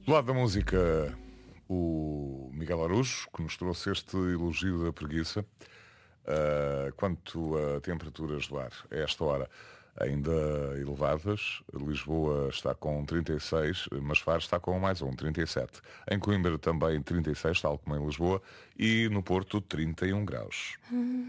Do lado da música, o Miguel Araújo, que nos trouxe este elogio da preguiça. Quanto a temperaturas do ar, a esta hora ainda elevadas, Lisboa está com 36, mas Faro está com mais 37. Em Coimbra também 36, tal como em Lisboa, e no Porto 31 graus.